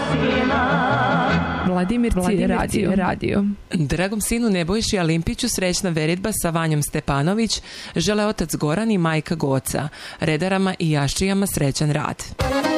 Vladimir radio. Dragom sinu Nebojši Alimpiću srećna veritba sa Vanjom Stepanović žele otac Goran i majka Goca, redarama i jaščijama srećan rad.